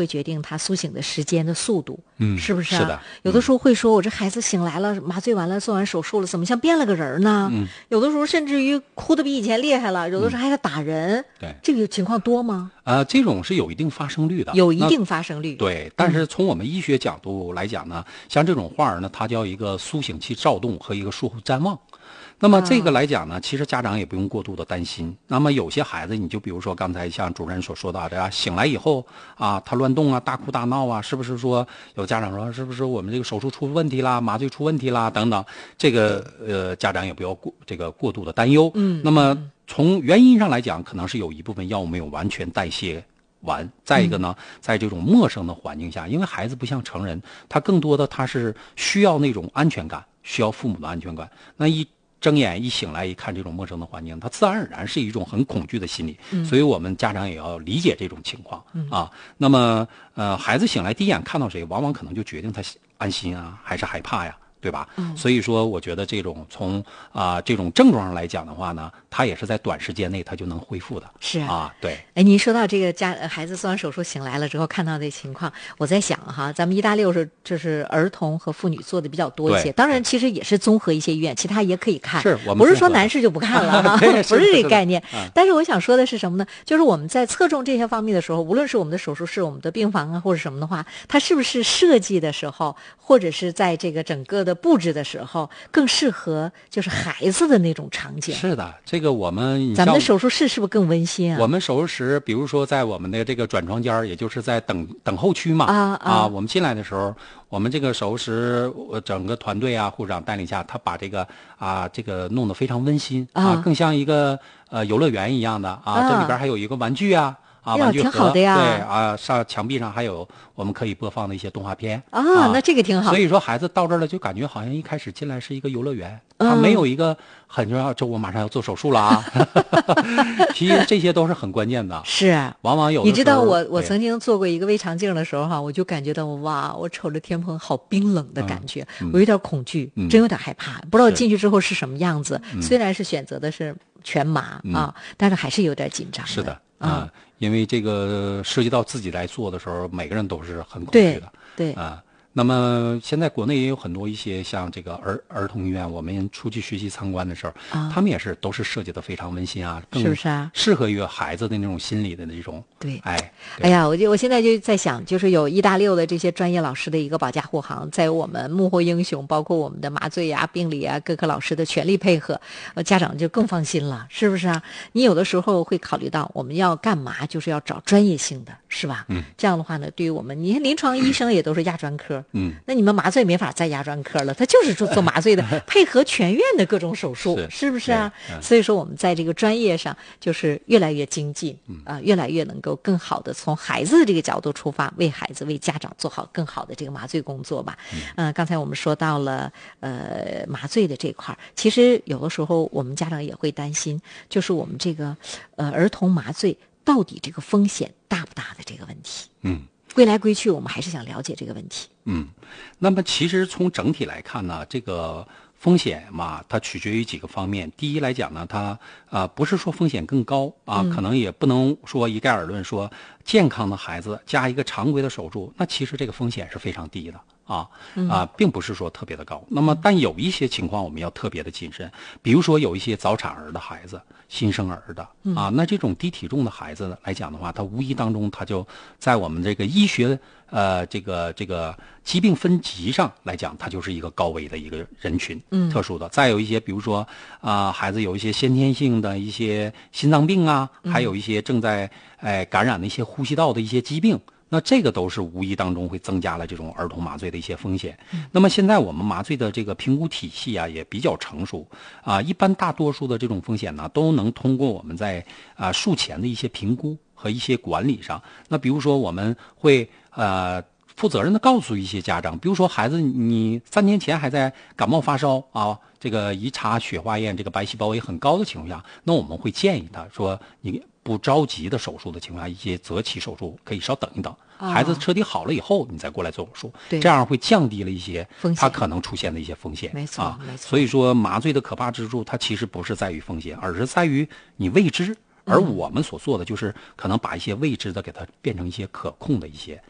会决定他苏醒的时间的速度，是不是？ 是的。 有的时候会说，我这孩子醒来了，麻醉完了，做完手术了，怎么像变了个人呢？有的时候甚至于哭得比以前厉害了，有的时候还在打人。 对， 这个情况多吗？ 这种是有一定发生率的， 有一定发生率。 对，但是从我们医学角度来讲呢，像这种患儿呢，它叫一个苏醒期躁动和一个术后谵妄。那么这个来讲呢，其实家长也不用过度的担心。那么有些孩子，你就比如说刚才像主任所说到的醒来以后他乱动大哭大闹是不是说有家长说是不是我们这个手术出问题啦，麻醉出问题啦等等，这个家长也不要过度的担忧。那么从原因上来讲，可能是有一部分药物没有完全代谢完。再一个呢，在这种陌生的环境下，因为孩子不像成人，他更多的他是需要那种安全感，需要父母的安全感。那一睁眼一醒来一看这种陌生的环境，他自然而然是一种很恐惧的心理。所以我们家长也要理解这种情况那么孩子醒来第一眼看到谁，往往可能就决定他安心还是害怕呀，对吧？所以说我觉得这种从这种症状上来讲的话呢，他也是在短时间内他就能恢复的。 是对。 您说到这个孩子做完手术醒来了之后看到的情况，我在想咱们医大6就是儿童和妇女做的比较多一些，当然其实也是综合一些医院，其他也可以看， 是我们不是说男士就不看了不是这个概念。但是我想说的是什么呢？就是我们在侧重这些方面的时候，无论是我们的手术室、我们的病房或者什么的话，它是不是设计的时候，或者是在这个整个的布置的时候，更适合就是孩子的那种场景？ 是的，这个咱们的手术室是不是更温馨我们手术室比如说在我们的这个转床间，也就是在等候区嘛我们进来的时候，我们这个手术室整个团队护士长带领下，他把这个这个弄得非常温馨更像一个游乐园一样的这里边还有一个玩具玩具盒， 挺好的呀。 对上墙壁上还有我们可以播放的一些动画片那这个挺好。 所以说孩子到这儿了，就感觉好像一开始进来是一个游乐园，他没有一个很重要，我马上要做手术了其实这些都是很关键的。 是， 往往有的时候你知道我曾经做过一个微肠镜的时候我就感觉到哇，我瞅着天棚好冰冷的感觉，我有点恐惧，真有点害怕，不知道进去之后是什么样子。虽然是选择的是全麻但是还是有点紧张。 是的因为这个涉及到自己来做的时候，每个人都是很恐惧的。 对那么现在国内也有很多一些像这个儿童医院，我们出去学习参观的时候他们也都是设计的非常温馨是不是适合于孩子的那种心理的那种。 对哎呀，我现在就在想，就是有医大6的这些专业老师的一个保驾护航，在我们幕后英雄包括我们的麻醉病理各个老师的全力配合，家长就更放心了，是不是你有的时候会考虑到我们要干嘛，就是要找专业性的，是吧？这样的话呢，对于我们你看临床医生也都是压专科那你们麻醉没法再压专科了，他就是做麻醉的配合全院的各种手术，是不是所以说我们在这个专业上就是越来越精进越来越能够更好的从孩子的这个角度出发，为孩子为家长做好更好的这个麻醉工作吧。刚才我们说到了麻醉的这块，其实有的时候我们家长也会担心，就是我们这个儿童麻醉到底这个风险大不大的这个问题。归来归去我们还是想了解这个问题。 那么其实从整体来看呢，这个风险嘛，它取决于几个方面。第一来讲呢，它不是说风险更高可能也不能说一概而论说健康的孩子加一个常规的手术，那其实这个风险是非常低的并不是说特别的高。那么但有一些情况我们要特别的谨慎，比如说有一些早产儿的孩子，新生儿的那这种低体重的孩子来讲的话，他无意当中他就在我们这个医学这个疾病分级上来讲，它就是一个高危的一个人群，特殊的。再有一些比如说孩子有一些先天性的一些心脏病还有一些正在感染的一些呼吸道的一些疾病，那这个都是无意当中会增加了这种儿童麻醉的一些风险。那么现在我们麻醉的这个评估体系也比较成熟一般大多数的这种风险呢，都能通过我们在术前的一些评估和一些管理上。那比如说我们会负责任的告诉一些家长，比如说孩子你3天前还在感冒发烧这个一查血化验这个白细胞也很高的情况下，那我们会建议他说你不着急的手术的情况下，一些择期手术可以稍等一等，孩子彻底好了以后你再过来做手术，这样会降低了一些他可能出现的一些风险。 没错没错。 所以说麻醉的可怕之处，它其实不是在于风险，而是在于你未知。而我们所做的就是可能把一些未知的给它变成一些可控的一些